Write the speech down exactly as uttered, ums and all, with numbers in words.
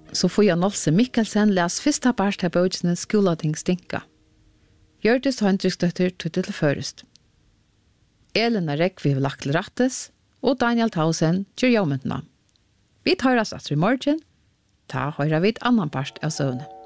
Sofia Nolse Mikkelsen les fyrsta part av bøkene Skolating stinka. Hjørtis Høndriksdøtter tuttet til først. Elena Rekvi har lagt til rattes, og Daniel Tausen gjør jommentene. Vi tar oss etter i morgen, ta høyre vidt annan part av søvnet.